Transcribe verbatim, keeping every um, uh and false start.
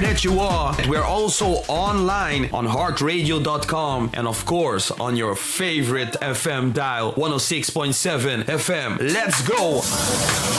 that you are. We're also online on heart radio dot com and of course on your favorite F M dial, one oh six point seven F M. Let's go!